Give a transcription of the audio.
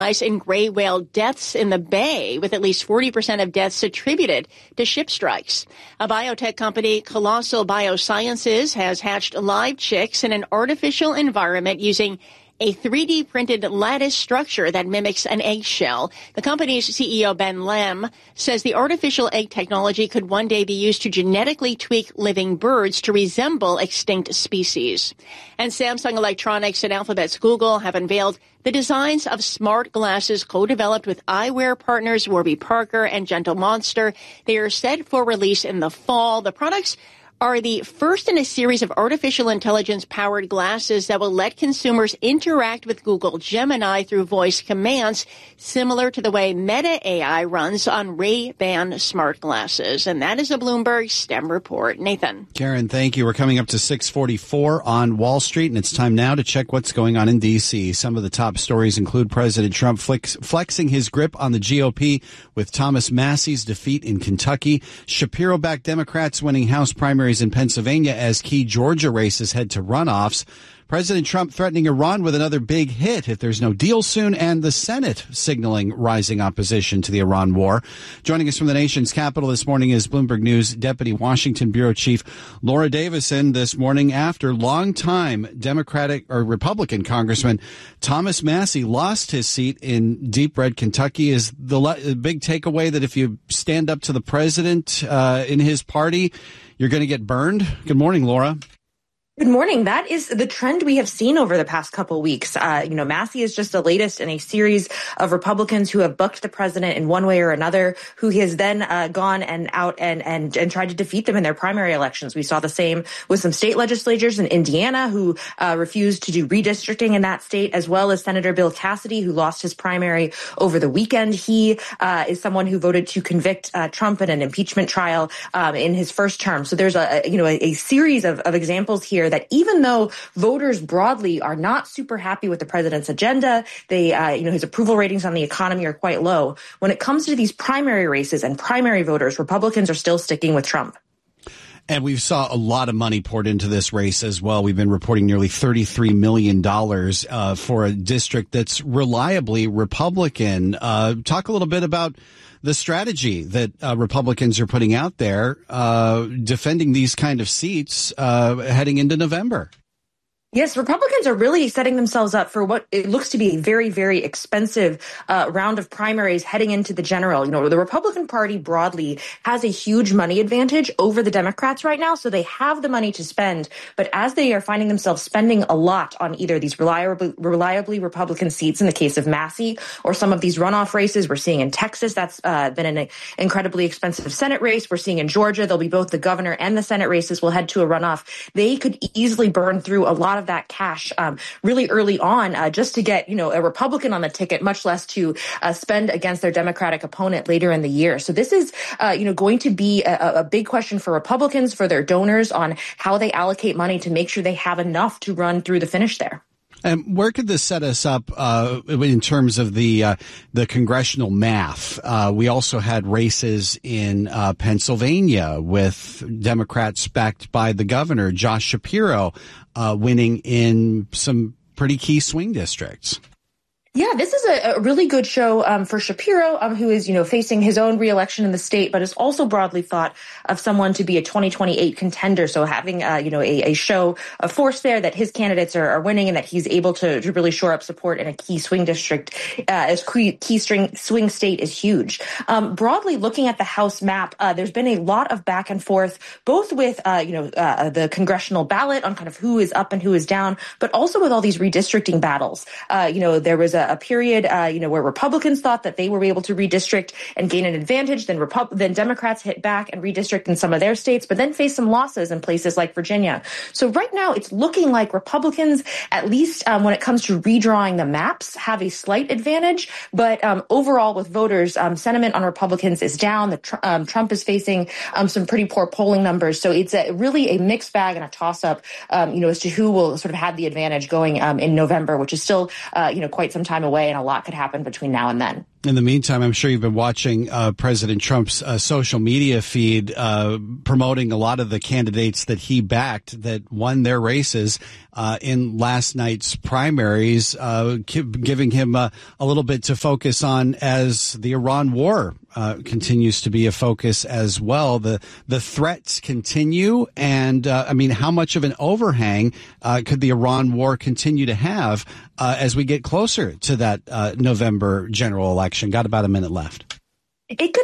in gray whale deaths in the Bay, with at least 40% of deaths attributed to ship strikes. A biotech company, Colossal Biosciences, has hatched live chicks in an artificial environment using a 3D printed lattice structure that mimics an eggshell. The company's CEO, Ben Lam, says the artificial egg technology could one day be used to genetically tweak living birds to resemble extinct species. And Samsung Electronics and Alphabet's Google have unveiled the designs of smart glasses co-developed with eyewear partners Warby Parker and Gentle Monster. They are set for release in the fall. The products are the first in a series of artificial intelligence-powered glasses that will let consumers interact with Google Gemini through voice commands, similar to the way Meta AI runs on Ray-Ban smart glasses. And that is a Bloomberg STEM report. Nathan. Karen, thank you. We're coming up to 6:44 on Wall Street, and it's time now to check what's going on in D.C. Some of the top stories include President Trump flexing his grip on the GOP with Thomas Massey's defeat in Kentucky, Shapiro-backed Democrats winning House primaries in Pennsylvania as key Georgia races head to runoffs. President Trump threatening Iran with another big hit if there's no deal soon, and the Senate signaling rising opposition to the Iran war. Joining us from the nation's capital this morning is Bloomberg News Deputy Washington Bureau Chief Laura Davison this morning after longtime Democratic or Republican Congressman Thomas Massey lost his seat in deep red Kentucky. Is the big takeaway that if you stand up to the president in his party, you're going to get burned? Good morning, Laura. Good morning. That is the trend we have seen over the past couple of weeks. Massey is just the latest in a series of Republicans who have bucked the president in one way or another, who has then gone and out and tried to defeat them in their primary elections. We saw the same with some state legislators in Indiana who refused to do redistricting in that state, as well as Senator Bill Cassidy, who lost his primary over the weekend. He is someone who voted to convict Trump in an impeachment trial in his first term. So there's a series of examples here that even though voters broadly are not super happy with the president's agenda, they, his approval ratings on the economy are quite low. When it comes to these primary races and primary voters, Republicans are still sticking with Trump. And we saw a lot of money poured into this race as well. We've been reporting nearly $33 million for a district that's reliably Republican. Talk a little bit about the strategy that Republicans are putting out there, defending these kind of seats heading into November. Yes, Republicans are really setting themselves up for what it looks to be a very, very expensive round of primaries heading into the general. The Republican Party broadly has a huge money advantage over the Democrats right now, so they have the money to spend. But as they are finding themselves spending a lot on either these reliably Republican seats in the case of Massey or some of these runoff races we're seeing in Texas, that's been an incredibly expensive Senate race. We're seeing in Georgia, there'll be both the governor and the Senate races will head to a runoff. They could easily burn through a lot of that cash really early on just to get, a Republican on the ticket, much less to spend against their Democratic opponent later in the year. So this is, going to be a big question for Republicans, for their donors on how they allocate money to make sure they have enough to run through the finish there. And where could this set us up in terms of the congressional math? We also had races in Pennsylvania with Democrats backed by the governor, Josh Shapiro, winning in some pretty key swing districts. Yeah, this is a really good show for Shapiro, who is, facing his own reelection in the state, but is also broadly thought of someone to be a 2028 contender. So having, a show of force there that his candidates are winning and that he's able to really shore up support in a key swing district as key swing state is huge. Broadly looking at the House map, there's been a lot of back and forth, both with, the congressional ballot on kind of who is up and who is down, but also with all these redistricting battles. There was a period, where Republicans thought that they were able to redistrict and gain an advantage. Then Democrats hit back and redistrict in some of their states, but then faced some losses in places like Virginia. So right now it's looking like Republicans, at least when it comes to redrawing the maps, have a slight advantage. But overall with voters, sentiment on Republicans is down. Trump is facing some pretty poor polling numbers. So it's really a mixed bag and a toss-up, as to who will sort of have the advantage going in November, which is still, quite some time away, and a lot could happen between now and then. In the meantime, I'm sure you've been watching President Trump's social media feed promoting a lot of the candidates that he backed that won their races in last night's primaries, giving him a little bit to focus on as the Iran war continues to be a focus as well. The threats continue, and I mean, how much of an overhang could the Iran war continue to have as we get closer to that November general election? Got about a minute left. It could